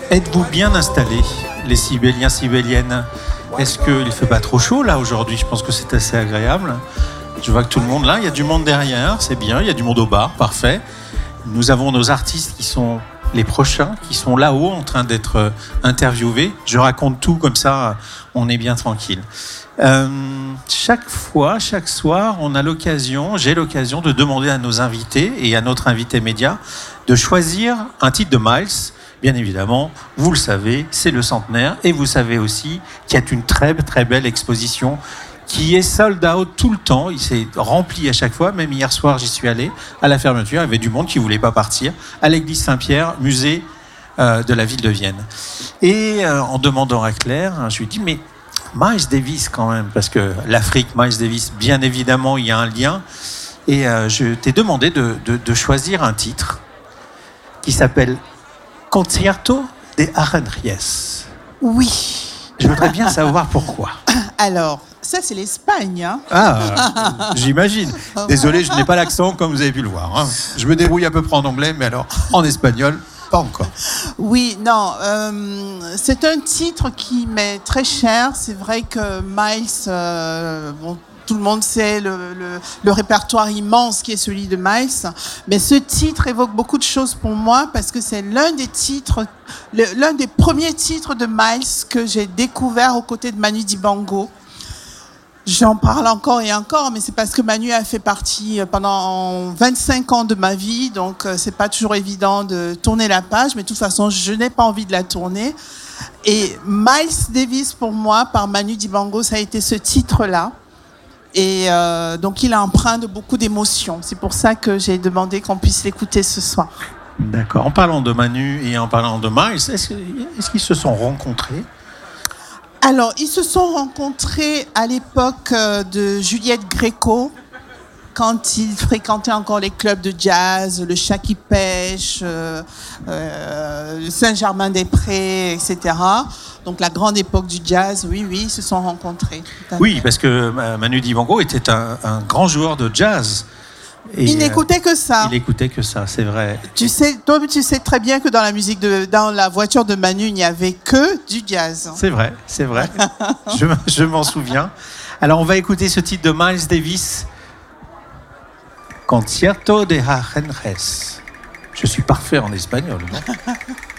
Êtes-vous bien installés, les Sibéliens, Sibéliennes? Est-ce qu'il ne fait pas trop chaud là aujourd'hui? Je pense que c'est assez agréable. Je vois que tout le monde là, il y a du monde derrière, c'est bien, il y a du monde au bar, parfait. Nous avons nos artistes qui sont les prochains, qui sont là-haut en train d'être interviewés. Je raconte tout comme ça, on est bien tranquille. Chaque soir, j'ai l'occasion de demander à nos invités et à notre invité média de choisir un titre de Miles. Bien évidemment, vous le savez, c'est le centenaire et vous savez aussi qu'il y a une très très belle exposition qui est sold out tout le temps. Il s'est rempli à chaque fois. Même hier soir, j'y suis allé à la fermeture. Il y avait du monde qui ne voulait pas partir à l'église Saint-Pierre, musée de la ville de Vienne. Et en demandant à Claire, je lui ai dit, mais Miles Davis quand même, parce que l'Afrique, Miles Davis, bien évidemment, il y a un lien. Et je t'ai demandé de choisir un titre qui s'appelle Concierto de Aranjuez. Oui. Je voudrais bien savoir pourquoi. Alors, ça c'est l'Espagne. Hein. Ah, j'imagine. Désolé, je n'ai pas l'accent comme vous avez pu le voir. Hein. Je me débrouille à peu près en anglais, mais alors en espagnol, pas encore. Oui, non, c'est un titre qui m'est très cher. C'est vrai que Miles, tout le monde sait le répertoire immense qui est celui de Miles, mais ce titre évoque beaucoup de choses pour moi parce que c'est l'un des premiers titres de Miles que j'ai découvert aux côtés de Manu Dibango. J'en parle encore et encore, mais c'est parce que Manu a fait partie pendant 25 ans de ma vie, donc c'est pas toujours évident de tourner la page, mais de toute façon, je n'ai pas envie de la tourner. Et Miles Davis, pour moi, par Manu Dibango, ça a été ce titre-là. Et donc, il a empreint de beaucoup d'émotions. C'est pour ça que j'ai demandé qu'on puisse l'écouter ce soir. D'accord. En parlant de Manu et en parlant de Miles, est-ce qu'ils se sont rencontrés? Alors, ils se sont rencontrés à l'époque de Juliette Gréco, quand ils fréquentaient encore les clubs de jazz, le Chat qui pêche, Saint-Germain-des-Prés, etc. Donc la grande époque du jazz, oui, ils se sont rencontrés. Oui, parce que Manu Dibango était un grand joueur de jazz. Et il n'écoutait que ça. Il écoutait que ça, c'est vrai. Tu sais très bien que dans la musique, dans la voiture de Manu, il n'y avait que du jazz. C'est vrai. je m'en souviens. Alors, on va écouter ce titre de Miles Davis, Concierto de Aranjuez. Je suis parfait en espagnol, non?